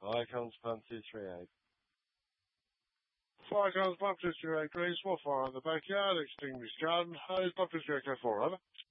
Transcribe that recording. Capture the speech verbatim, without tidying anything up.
Icons Pump two three eight. Fire Guns Pump two three eight, Green Swath Fire in the backyard, extinguished garden hose, Pump two three eight, four, over.